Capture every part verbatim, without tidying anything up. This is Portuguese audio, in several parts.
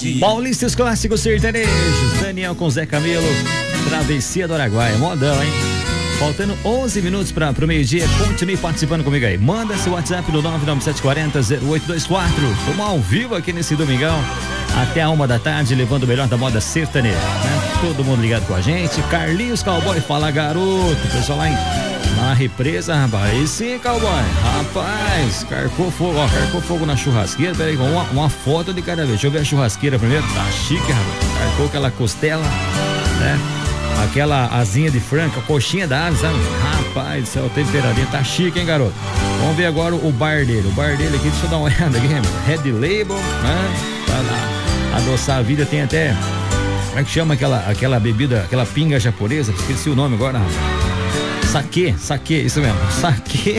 Paulistas Clássicos Sertanejos, Daniel com Zé Camilo, Travessia do Araguaia, modão, hein? Faltando onze minutos para o meio-dia, continue participando comigo aí. Manda seu WhatsApp no nove nove sete quatro zero zero oito dois quatro. Estamos ao vivo aqui nesse domingão, até a uma da tarde, levando o melhor da moda sertaneja, né? Todo mundo ligado com a gente. Carlinhos Cowboy, fala garoto. Pessoal lá em, na represa, rapaz. Aí sim, Cowboy. Rapaz, carcou fogo, ó, carcou fogo na churrasqueira. Peraí, uma, uma foto de cada vez. Deixa eu ver a churrasqueira primeiro. Tá chique, rapaz. Carcou aquela costela, né? Aquela asinha de frango, a coxinha da ave, sabe? Rapaz do céu, temperadinha, tá chique, hein, garoto? Vamos ver agora o bar dele. O bar dele aqui, deixa eu dar uma olhada aqui, Red Label, né? Pra lá, adoçar a vida, tem até, como é que chama aquela, aquela bebida, aquela pinga japonesa? Esqueci o nome agora, rapaz. Saquê, saquê, isso mesmo, saquê.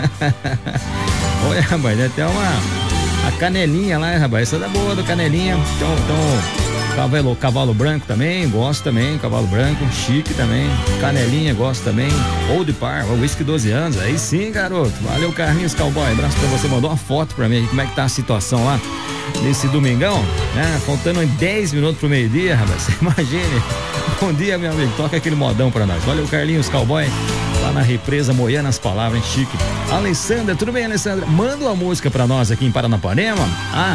Olha, rapaz, tem até uma, a canelinha lá, rapaz, essa é da boa do canelinha. Então, então... Cavalo, cavalo branco também, gosto também, cavalo branco, chique também, canelinha, gosto também, Old Par, whisky doze anos, aí sim, garoto, valeu Carlinhos Cowboy, abraço pra você, mandou uma foto pra mim, como é que tá a situação lá, nesse domingão, né, faltando dez minutos pro meio-dia, rapaz, você imagine, bom dia, meu amigo, toca aquele modão pra nós, valeu Carlinhos Cowboy, lá na represa, moendo as palavras, hein, chique. Alessandra, tudo bem, Alessandra? Manda uma música pra nós aqui em Paranapanema, ah,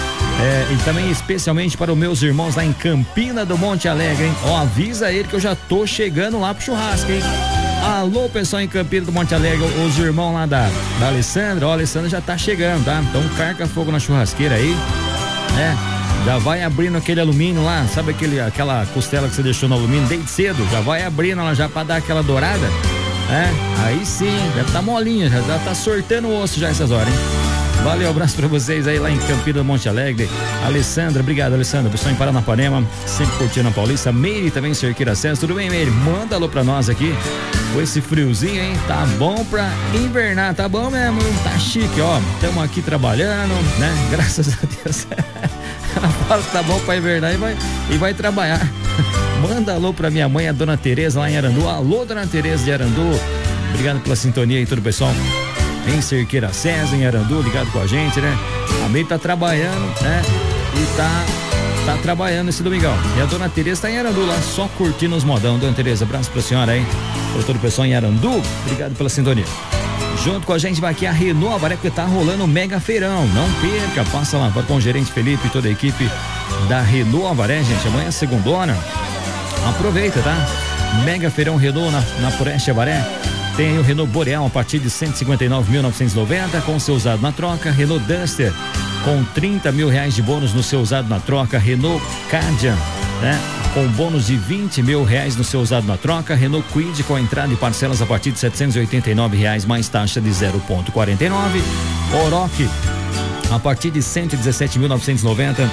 É, e também especialmente para os meus irmãos lá em Campina do Monte Alegre, hein? Ó, avisa ele que eu já tô chegando lá pro churrasco, hein? Alô, pessoal em Campina do Monte Alegre, os irmãos lá da, da Alessandra, ó, a Alessandra já tá chegando, tá? Então carca fogo na churrasqueira aí, né? Já vai abrindo aquele alumínio lá, sabe aquele, aquela costela que você deixou no alumínio desde cedo? Já vai abrindo ela já pra dar aquela dourada, né? Aí sim, já tá molinha, já, já tá sortando o osso já essas horas, hein? Valeu, abraço pra vocês aí lá em Campina do Monte Alegre. Alessandra, obrigado, Alessandra. Pessoal em Paranapanema, sempre curtindo a Paulista. Meire também, Cerqueira Acesso. Tudo bem, Meire? Manda alô pra nós aqui. Com esse friozinho, hein? Tá bom pra invernar, tá bom mesmo? Tá chique, ó. Estamos aqui trabalhando, né? Graças a Deus. Ela fala que tá bom pra invernar e vai, e vai trabalhar. Manda alô pra minha mãe, a dona Tereza, lá em Arandu. Alô, dona Tereza de Arandu. Obrigado pela sintonia aí, todo pessoal. Em Cerqueira César, em Arandu, ligado com a gente, né? A Meire tá trabalhando, né? E tá, tá trabalhando esse domingão. E a dona Tereza tá em Arandu lá, só curtindo os modão. Dona Tereza, abraço pra senhora aí, pra todo o pessoal em Arandu, obrigado pela sintonia. Junto com a gente vai aqui a Renault Avaré, que tá rolando um mega feirão. Não perca, passa lá, vai com o gerente Felipe e toda a equipe da Renault Avaré, gente. Amanhã é segundona. Aproveita, tá? Mega feirão Renault na, na Foreste Avaré. Tem o Renault Boreal a partir de cento e cinquenta e nove mil novecentos e noventa com seu usado na troca. Renault Duster com trinta mil reais de bônus no seu usado na troca. Renault Kadian, né? Com bônus de vinte mil reais no seu usado na troca. Renault Kwid com entrada e parcelas a partir de setecentos e oitenta e nove reais mais taxa de zero vírgula quarenta e nove. Oroch a partir de cento e dezessete mil novecentos e noventa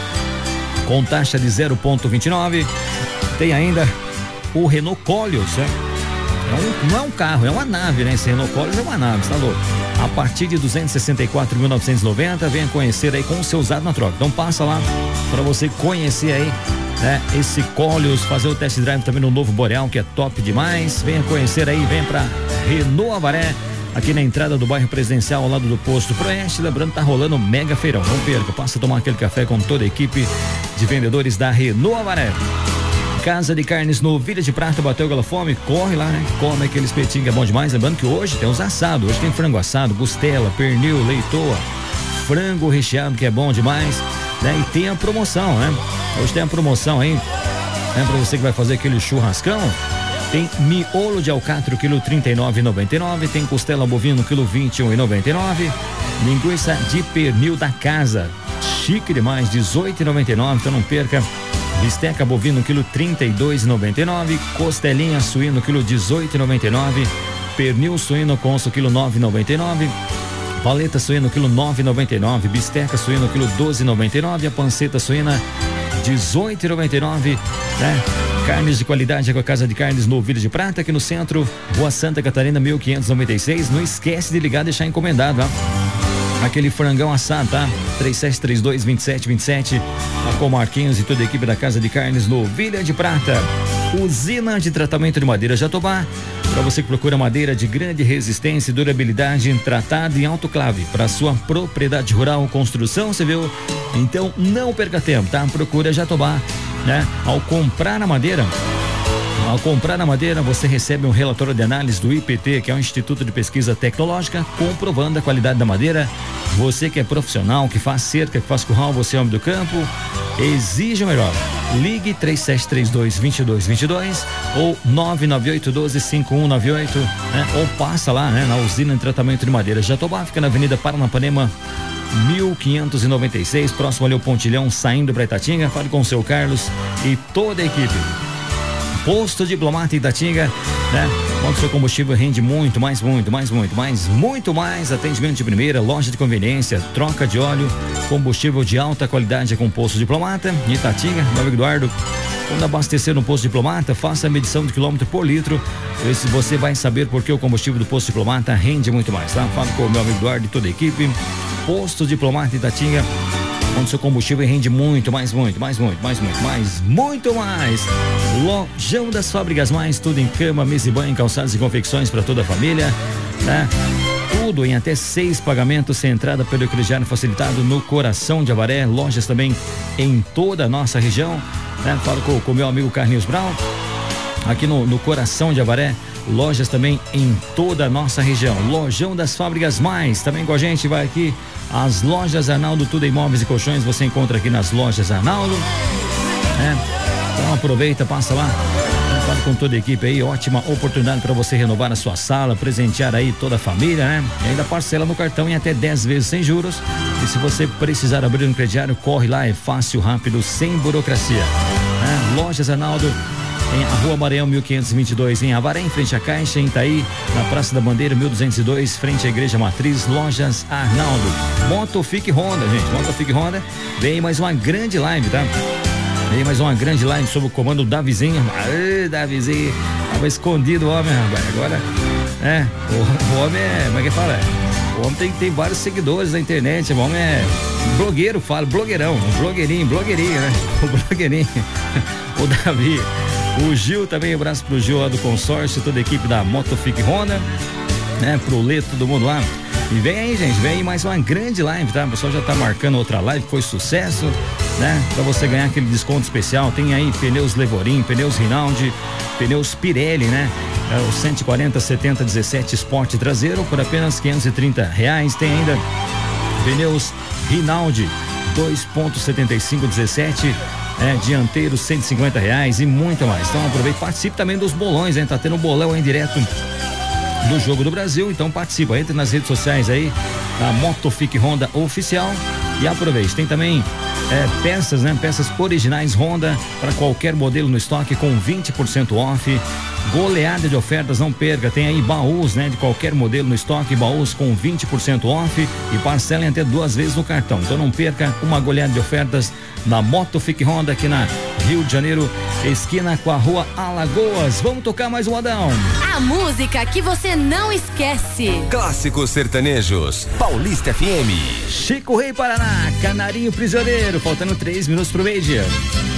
com taxa de zero vírgula vinte e nove. Tem ainda o Renault Koleos, né? É um, não é um carro, é uma nave, né? Esse Renault Koleos é uma nave, tá louco? A partir de duzentos e sessenta e quatro mil novecentos e noventa, venha conhecer aí com o seu usado na troca. Então passa lá para você conhecer aí, né? Esse Koleos, fazer o test drive também no novo Boreal, que é top demais. Venha conhecer aí, venha pra Renault Avaré, aqui na entrada do bairro Presidencial, ao lado do posto Proeste. Lembrando, tá rolando um mega feirão. Não perca, passa a tomar aquele café com toda a equipe de vendedores da Renault Avaré. Casa de Carnes no Vila de Prata, bateu aquela fome, corre lá, né? Come aquele espetinho que é bom demais. Lembrando que hoje tem os assados, hoje tem frango assado, costela, pernil, leitoa, frango recheado que é bom demais, né? E tem a promoção, né? Hoje tem a promoção aí, né? Pra você que vai fazer aquele churrascão, tem miolo de alcatra, quilo trinta e nove reais e noventa e nove, tem costela bovino, quilo vinte e um reais e noventa e nove, linguiça de pernil da casa, chique demais, dezoito reais e noventa e nove, então não perca. Bisteca bovino, quilo trinta e dois reais e noventa e nove, costelinha suíno, quilo dezoito reais e noventa e nove, pernil suíno conso, quilo nove reais e noventa e nove, paleta suíno, quilo nove reais e noventa e nove, bisteca suíno, quilo doze reais e noventa e nove, a panceta suína, dezoito reais e noventa e nove, né? Carnes de qualidade com a Casa de Carnes no Vila de Prata, aqui no centro, Rua Santa Catarina, mil quinhentos e noventa e seis. Não esquece de ligar e deixar encomendado, ó. Aquele frangão assado, tá? três sete três dois, dois sete dois sete. Com Marquinhos e toda a equipe da Casa de Carnes no Vila de Prata. Usina de tratamento de madeira Jatobá. Para você que procura madeira de grande resistência e durabilidade, tratada em autoclave para sua propriedade rural, construção civil Então não perca tempo, tá? Procura Jatobá, né? Ao comprar a madeira, Ao comprar a madeira, você recebe um relatório de análise do I P T, que é o Instituto de Pesquisa Tecnológica, comprovando a qualidade da madeira. Você que é profissional, que faz cerca, que faz curral, você é homem do campo, exige o melhor. Ligue três sete três dois, dois dois dois dois ou nove nove oito um dois, cinco um nove oito, né? Ou passa lá, né? Na usina de tratamento de madeira Jatobá, fica na Avenida Paranapanema mil quinhentos e noventa e seis, próximo ali ao Pontilhão, saindo para Itatinga. Fale com o seu Carlos e toda a equipe. Posto Diplomata Itatinga, né? Onde o seu combustível rende muito, mais, muito, mais, muito, mais, muito mais. Atendimento de primeira, loja de conveniência, troca de óleo, combustível de alta qualidade com Posto Diplomata. Itatinga, meu amigo Eduardo. Quando abastecer no Posto Diplomata, faça a medição de quilômetro por litro. Esse você vai saber por que o combustível do Posto Diplomata rende muito mais, tá? Fala com o meu amigo Eduardo e toda a equipe. Posto Diplomata Itatinga, onde seu combustível rende muito, mais, muito, mais, muito, mais, muito, mais, muito mais. Lojão das Fábricas Mais, tudo em cama, mesa e banho, calçados e confecções para toda a família, né? Tudo em até seis pagamentos, sem entrada pelo crediário facilitado no coração de Avaré. Lojas também em toda a nossa região, né? Falo com o meu amigo Carlinhos Brown, aqui no, no coração de Avaré. Lojas também em toda a nossa região. Lojão das Fábricas Mais, também com a gente vai aqui as lojas Arnaldo, tudo em imóveis e colchões, você encontra aqui nas lojas Arnaldo, né? Então aproveita, passa lá, fala com toda a equipe aí, ótima oportunidade para você renovar a sua sala, presentear aí toda a família, né? E ainda parcela no cartão em até dez vezes sem juros. E se você precisar abrir um crediário, corre lá, é fácil, rápido, sem burocracia, né? Lojas Arnaldo, em a Rua Maranhão mil quinhentos e vinte e dois, em Avaré, em frente à Caixa, em Itaí, na Praça da Bandeira mil duzentos e dois, frente à Igreja Matriz. Lojas Arnaldo. Motofic Honda, gente, Motofic Honda, vem mais uma grande live, tá? Vem mais uma grande live sob o comando da Davizinho. Aê, Davizinho, tava escondido o homem, rapaz, agora, é, o, o homem é, como é que fala? O homem tem, tem vários seguidores na internet, o homem é blogueiro, fala, blogueirão, um blogueirinho, blogueirinho, né? O blogueirinho, o Davi. O Gil também, um abraço pro Gil lá do consórcio, toda a equipe da Motofic Honda, né? Pro Lê, todo mundo lá. E vem aí, gente, vem aí mais uma grande live, tá? O pessoal já tá marcando outra live, foi sucesso, né? Pra você ganhar aquele desconto especial, tem aí pneus Levorim, pneus Rinaldi, pneus Pirelli, né? É o cento e quarenta, setenta, dezessete Sport traseiro por apenas quinhentos e trinta reais. Tem ainda pneus Rinaldi dois ponto setenta e cinco, dezessete, é, dianteiro cento e cinquenta reais e muito mais. Então aproveite, participe também dos bolões, hein? Tá tendo um bolão aí direto do Jogo do Brasil, então participa, entre nas redes sociais aí, a Motofic Honda Oficial e aproveite. Tem também é, peças, né? Peças originais Honda para qualquer modelo no estoque com vinte por cento off. Goleada de ofertas, não perca, tem aí baús, né? De qualquer modelo no estoque, baús com vinte por cento off e parcelem até duas vezes no cartão. Então não perca uma goleada de ofertas na Motofic Honda aqui na Rio de Janeiro, esquina com a Rua Alagoas. Vamos tocar mais um modão. A música que você não esquece. Clássicos sertanejos, Paulista F M. Chico Rei Paraná, Canarinho Prisioneiro, faltando três minutos pro meio-dia.